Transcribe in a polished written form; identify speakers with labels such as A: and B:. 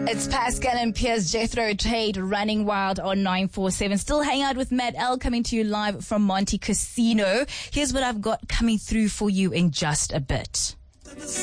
A: It's Pascal and Piers, Jethro Tate, Running Wild on 947. Still hang out with Matt L, coming to you live from Monte Casino. Here's what I've got coming through for you in just a bit.